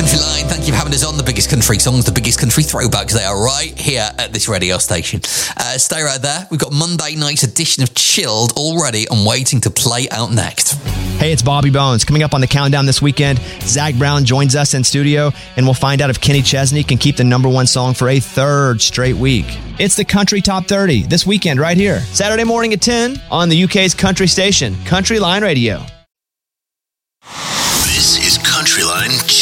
Country Line. Thank you for having us on. The biggest country songs, the biggest country throwbacks. They are right here at this radio station. Stay right there. We've got Monday night's edition of Chilled all ready and waiting to play out next. Hey, it's Bobby Bones. Coming up on the countdown this weekend, Zach Brown joins us in studio, and we'll find out if Kenny Chesney can keep the number one song for a third straight week. It's the Country Top 30 this weekend right here, Saturday morning at 10 on the UK's country station, Country Line Radio. This is Country Line